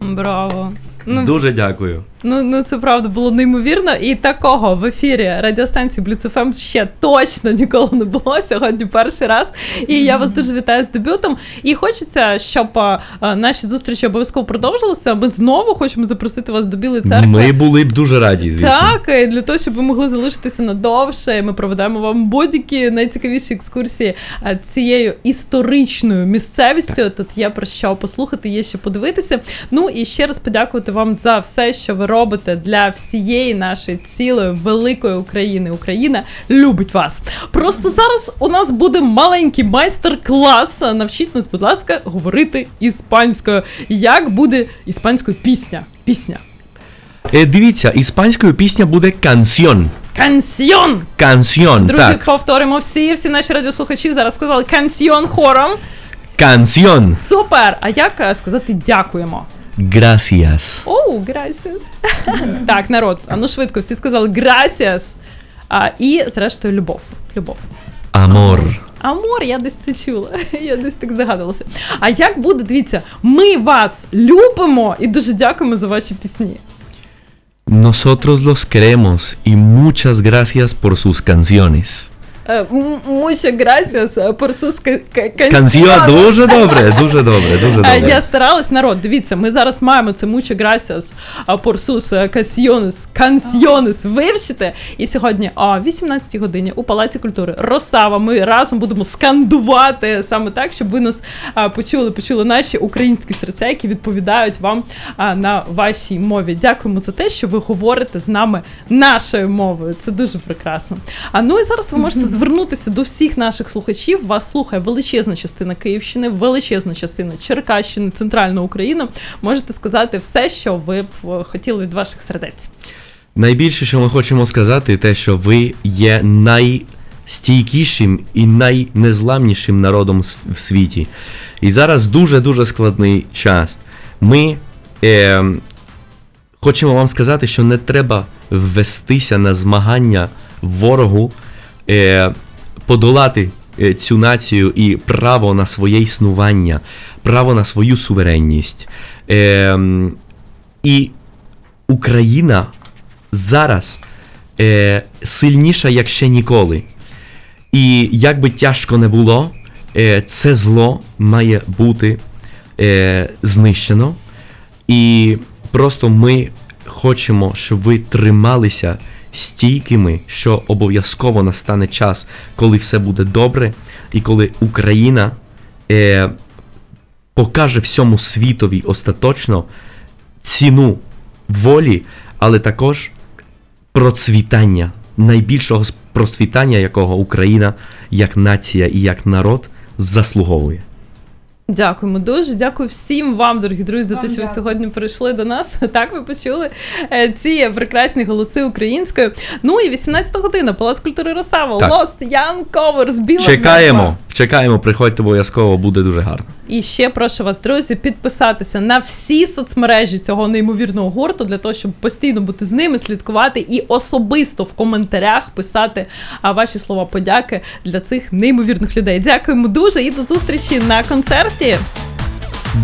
Браво. Дуже дякую. Ну, це правда було неймовірно. І такого в ефірі радіостанції Blitz FM ще точно ніколи не було. Сьогодні перший раз. І я вас дуже вітаю з дебютом. І хочеться, щоб наші зустрічі обов'язково продовжилися. Ми знову хочемо запросити вас до Білої церкви. Ми були б дуже раді, звісно. Так, і для того, щоб ви могли залишитися надовше. Ми проведемо вам будь-які найцікавіші екскурсії цією історичною місцевістю. Так. Тут є про що послухати, є що подивитися. Ну і ще раз подякувати вам за все, що ви робите для всієї нашої цілої великої України. Україна любить вас. Просто зараз у нас буде маленький майстер-клас. Навчіть нас, будь ласка, говорити іспанською. Як буде іспанською пісня? Дивіться, іспанською пісня буде «канціон». Канціон! Канціон, друзі, так. повторимо всі наші радіослухачі зараз сказали канціон хором. Канціон. Супер! А як сказати дякуємо? Gracias. Оу, gracias. Так, народ, а ну швидко, всі сказали gracias. І, зрештою, любов. Амор. Амор, я десь це чула, я десь так здогадувалася. А як буде, дивіться, ми вас любимо і дуже дякуємо за ваші пісні. Nosotros los queremos y muchas gracias por sus canciones. Muchas gracias por sus canciones. Дуже добре. Я старалась, народ, дивіться, ми зараз маємо це muchas gracias por sus canciones вивчити. І сьогодні о 18-й годині у Палаці культури Росава ми разом будемо скандувати саме так, щоб ви нас почули наші українські серця, які відповідають вам на вашій мові. Дякуємо за те, що ви говорите з нами нашою мовою. Це дуже прекрасно. Ну і зараз ви можете звернутися до всіх наших слухачів. Вас слухає величезна частина Київщини, величезна частина Черкащини, Центральна Україна. Можете сказати все, що ви б хотіли від ваших сердець. Найбільше, що ми хочемо сказати, те, що ви є найстійкішим і найнезламнішим народом в світі. І зараз дуже-дуже складний час. Ми хочемо вам сказати, що не треба ввестися на змагання ворогу, подолати цю націю і право на своє існування, право на свою суверенність. І Україна зараз сильніша, як ще ніколи. І як би тяжко не було, це зло має бути знищено. І просто ми хочемо, щоб ви трималися стійкими, що обов'язково настане час, коли все буде добре, і коли Україна покаже всьому світові остаточно ціну волі, але також процвітання, найбільшого процвітання, якого Україна, як нація і як народ, заслуговує. Дякуємо дуже. Дякую всім вам, дорогі друзі, за те, що ви сьогодні прийшли до нас. Так, ви почули ці прекрасні голоси українською. Ну і 18 година, Палац культури Росава, Lost Young Covers, Біла Церква. Чекаємо, приходьте обов'язково, буде дуже гарно. І ще прошу вас, друзі, підписатися на всі соцмережі цього неймовірного гурту, для того, щоб постійно бути з ними, слідкувати і особисто в коментарях писати ваші слова подяки для цих неймовірних людей. Дякуємо дуже і до зустрічі на концерті!